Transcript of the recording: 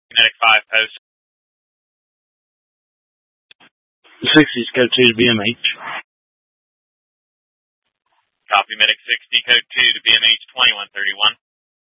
Medic 5 post. 60's code 2 to BMH. Copy, Medic 60, code 2 to BMH 2131.